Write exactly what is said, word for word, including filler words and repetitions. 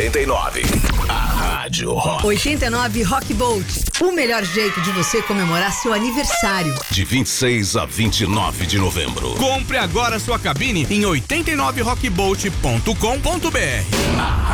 oitenta e nove. A Rádio Rock. oitenta e nove Rock Bolt. O melhor jeito de você comemorar seu aniversário. De vinte e seis a vinte e nove de novembro. Compre agora sua cabine em oitenta e nove rock bolt ponto com ponto br. A